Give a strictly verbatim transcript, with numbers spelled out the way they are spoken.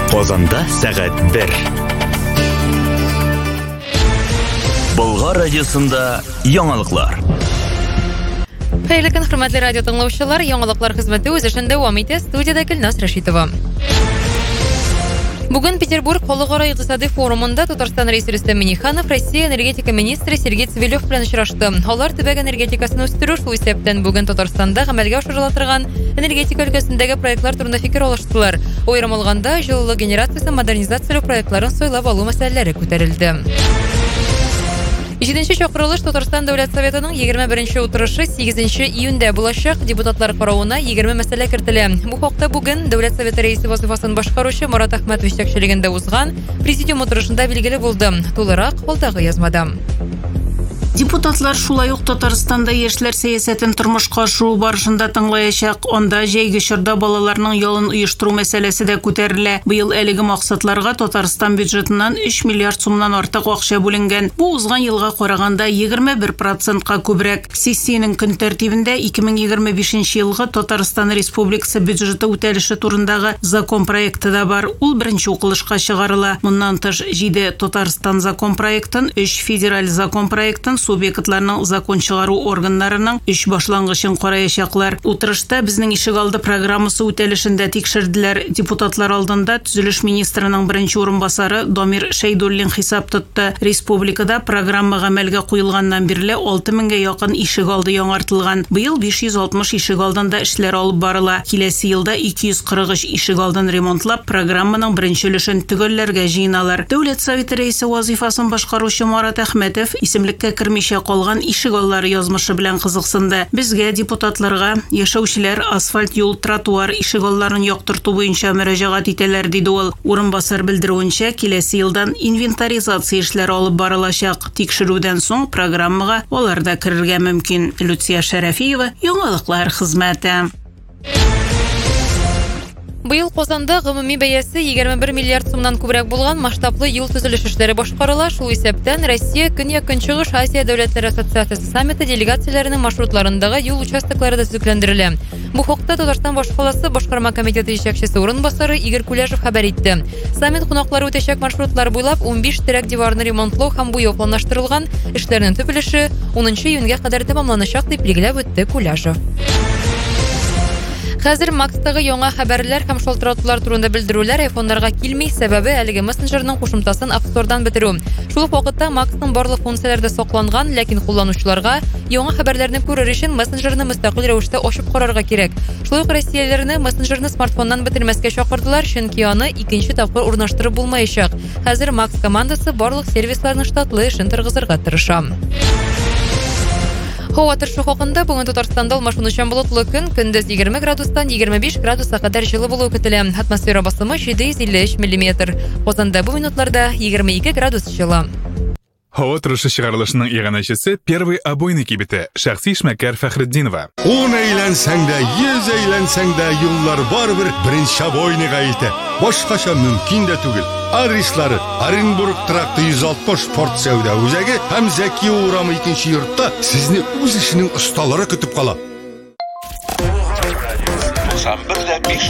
Казанда сәгать бер. Болгар радиосында яңалыклар. Хәерле көн, хөрмәтле радио тыңлаучылар, яңалыклар хезмәте үз эшен дәвам итә. Студиядә Гөлназ Рәшитова. Бүген Петербург Халыкара икътисади форумында Татарстан рәисе Рөстәм Миңнеханов Россия энергетика министры Сергей Цивилев белән очрашты. Алар төбәк энергетикасын үстерү шул исәптән бүген Татарстанда гамәлгә ашырыла торган энергетика өлкәсендәге проектлар турында фикер алыштылар. Аерым алганда, җылылык генерациясе модернизацияләү проектларын сойлап алу мәсьәләләре күтәрелде. җиденче чакырылыш Татарстан Дәүләт Советының егерме беренче утырышы сигезенче июньдә булачак. Депутатлар каравына егерме мәсьәлә кертелә. Бу хакта бүген Дәүләт Советы рәисе вазифасын башкаручы Марат Әхмәтов җитәкчелегендә узган президиум утырышында билгеле булды. Тулырак алдагы язмада. Депутатлар шулай ук Татарстанда яшьләр сәясәтен тормышка ашыру барышында тыңлаячак. Анда җәйге чорда балаларның ялын оештыру мәсьәләсе дә күтәрелә. Быел әлеге максатларга Татарстан бюджетыннан өч миллиард сумнан артык акча бүленгән. Бу узган елга караганда егерме бер процентка күбрәк. Сессиянең көн тәртибендә ике мең егерме бишенче елгы Татарстан Республикасы бюджеты үтәлеше турындагы закон проекты да бар. Ул беренче укылышка чыгарыла. Моннан тыш җиде Татарстан закон проектын, өч федераль закон проектын субъектларның закон чыгару органнарының эш башлангычын караячаклар. Утырышта безнең ишегалды программасы үтәлешендә тикшерделәр. Депутатлар алдында төзелеш министрының беренче урынбасары Дамир Шәйдуллин хисап тотты. Республикада программа гамәлгә куелганнан бирле алты меңгә якын ишегалды яңартылган. Быел биш йөз алтмыш ишегалдында эшләр алып барыла. Киләсе елда ике йөз кырык өч ишегалдын ремонтлап, программаның беренче өлешен төгәлләргә җыйналар. Дәүләт Советы рәисе вазифасын башкаручы Марат Әхмәтов исемлеккә кермичә калган ишегаллар язмышы белән кызыксынды. Безгә депутатларга яшәүчеләр асфальт юл, тротуар ишегалларын яктырту буенча мөрәҗәгать итәләр, диде ул. Урынбасар белдерүенчә, киләсе елдан инвентаризация эшләре алып барылачак. Тикшерүдән соң программага алар да керергә мөмкин. Люция Шәрәфиева, яңалыклар хезмәте. Быел Казанда гомуми бәясе егерме бер миллиард сумнан күбрәк булган масштаблы юл төзелеш эшләре башкарыла. Шул исәптән Россия Көньяк-Көнчыгыш Азия дәүләтләре ассоциациясе саммиты делегацияләренең маршрутларындагы юл участоклары да төзекләндерелә. Бу хакта Татарстан башкаласы башкарма комитеты җитәкчесе урынбасары Игорь Куляшев хәбәр итте. Саммит кунаклары үтәчәк маршрутлар буйлап ун биш терәк диварны ремонтлау һәм буяу планлаштырылган. Эшләрнең төп өлеше унынчы июньгә кадәр тәмамланачак дип билгеләп үтте Куляшев. Хәзер Макстагы яңа хәбәрләр һәм шалтыратулар турында белдерүләр айфоннарга килми, сәбәбе әлеге мессенджерның кушымтасын App Store'дан бетерү. Шул ук вакытта Макстың барлык функцияләре сакланган, ләкин кулланучыларга яңа хәбәрләрне күрер өчен мессенджерны мөстәкыйль рәвештә ачып карарга кирәк. Шул ук россиялеләрне мессенджерны смартфоннан бетермәскә чакырдылар, чөнки аны икенче тапкыр урнаштырып булмаячак. Хәзер Макс командасы барлык сервисларның штатлы эшен тыргызырга тырыша. Һава торышы хакында бүген Татарстанда алмашынучан болытлы көн, көндез егерме градустан егерме биш градуска кадәр җылы булуы көтелә. Атмосфера басымы җиде йөз илле өч миллиметр. Казанда бу минутларда егерме ике градус җылы. Һава торышы чыгарылышының иганәчесе первый обойный кибете шәхси эшмәкәр Фәхретдинова. Он әйләнсәң дә, йөз әйләнсәң дә юллар барыбер беренче обойныйга итә. Башкача мөмкин дә түгел. Адреслары Оренбург тракты йөз алтмыш Форт Сәүдә үзәге һәм Зәки урамы икенче йортта сезне үз эшенең осталары көтеп кала.